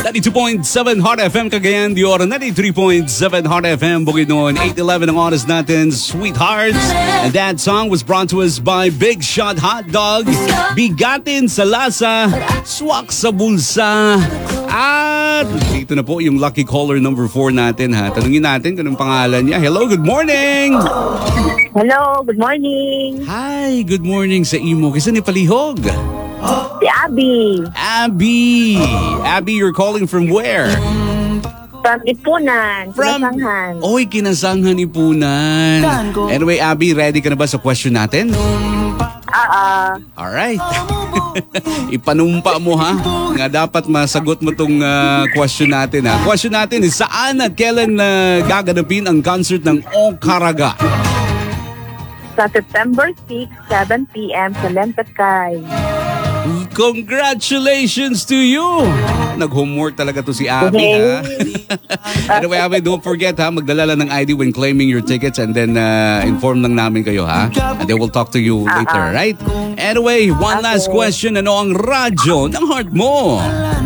92.7 Hot FM Cagayan de Oro, 93.7 Hot FM Bukidnon, 8:11 ang oras natin, Sweethearts. And that song was brought to us by Big Shot Hot Dog. Bigatin sa lasa, swak sa bulsa. At dito na po yung lucky caller number 4 natin ha. Tanungin natin kung anong pangalan niya. Hello, good morning! Hello, good morning. Hi, good morning sa imo. Kisa ni palihog? Si Abby. Abby, you're calling from where? From Ipunan, Kinasanghan. Oy, Kinasanghan, Ipunan. Anyway, Abby, ready ka na ba sa question natin? Alright. Ipanumpa mo ha. Nga dapat masagot mo tong question natin ha. Question natin is saan at kailan gaganapin ang concert ng O Caraga? Sa September 6, 7 p.m. sa Lentakay. Congratulations to you! Nag-homework talaga to si Abby, ha? Anyway, Abby, don't forget, ha? Magdala lang ng ID when claiming your tickets and then inform lang namin kayo, ha? And then we'll talk to you later, right? Anyway, one last question. Ano ang radyo ng heart mo?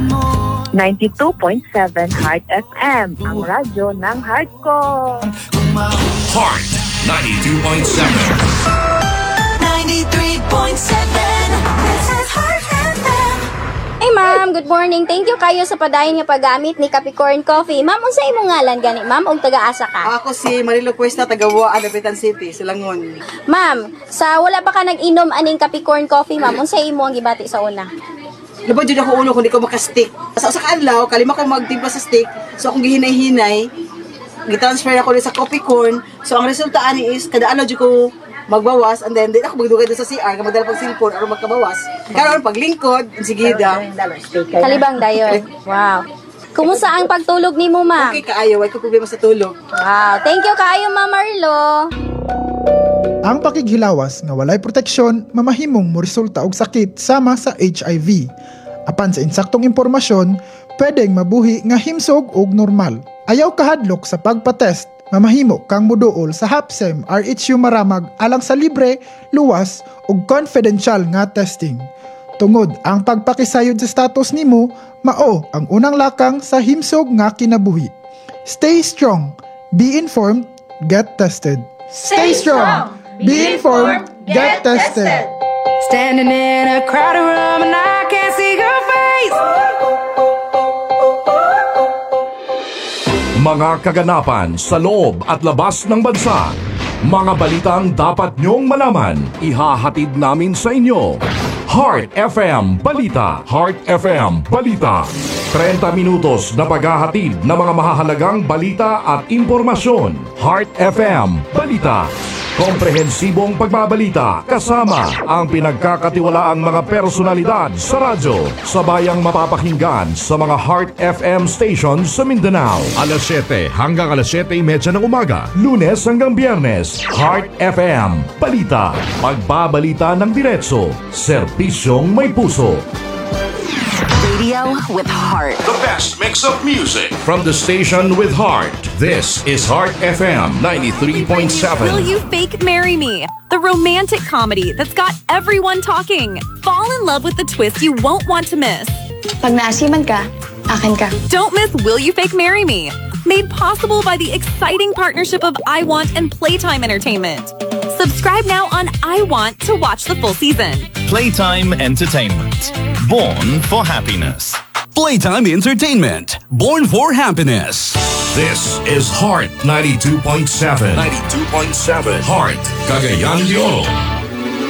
92.7 Heart FM, ang radyo ng heart ko. Heart 92.7. 93.7. Heart FM. Hey ma'am, good morning. Thank you kayo sa padayon nga paggamit ni Capricorn Coffee. Ma'am, unsa imong ngalan gani, ma'am, ug taga-asa ka? Ako si Marilo Cuesta, taga Dapitan City, Silangon. Ma'am, sa wala pa ka nag-inom aning Capricorn Coffee, ma'am, unsa imo ang gibati sa una? Lubad dyan ako ulo kung di ko makastick. Sa adlaw, kalima ko magtimpla sa stick. So akong gihinay-hinay, gitransfer ako sa coffee corn. So ang resulta ani is, kada adlaw dyan ko magbawas, and then ako magdugay doon sa CR, magdala pang cellphone, aron magkabawas. Karon paglingkod, sigida. Kalibang dayon. Wow. Kumusta ang pagtulog nimo, ma'am? Okay kaayo, wala ko problema sa tulog. Wow, thank you kaayo, Ma'am Marlo. Ang pakighilawas nga walay proteksyon mamahimong moresulta og sakit sama sa HIV. Apan sa insaktong impormasyon, pwedeng mabuhi nga himsog og normal. Ayaw kahadlok sa pagpatest, mamahimo kang muduol sa HAPSEM RHU Maramag alang sa libre, luwas ug confidential nga testing. Tungod ang pagpakisayod sa status nimo, mao ang unang lakang sa himsog nga kinabuhi. Stay strong, be informed, get tested. Stay strong, be informed, get tested. Standing in a crowded room and I can't see your face. Mga kaganapan sa loob at labas ng bansa. Mga balitang dapat nyong malaman, ihahatid namin sa inyo. Heart FM Balita. Heart FM Balita. 30 minutos na paghahatid ng mga mahahalagang balita at impormasyon. Heart FM Balita. Komprehensibong pagbabalita kasama ang pinagkakatiwalaang mga personalidad sa radyo. Sabayang mapapakinggan sa mga Heart FM stations sa Mindanao. Alas 7 hanggang alas 7:30 ng umaga. Lunes hanggang Biyernes. Heart FM Balita. Pagbabalita ng diretso. Serbisyong may puso. Radio with heart. The best mix of music from the station with heart. This is Heart FM 93.7. Will You Fake Marry Me? The romantic comedy that's got everyone talking. Fall in love with the twist you won't want to miss. Pag naasiman ka, akin ka. Don't miss Will You Fake Marry Me? Made possible by the exciting partnership of I Want and Playtime Entertainment. Subscribe now on I Want to watch the full season. Playtime Entertainment. Born for happiness. Playtime Entertainment. Born for happiness. This is Heart 92.7. 92.7. Heart, Cagayan de Oro.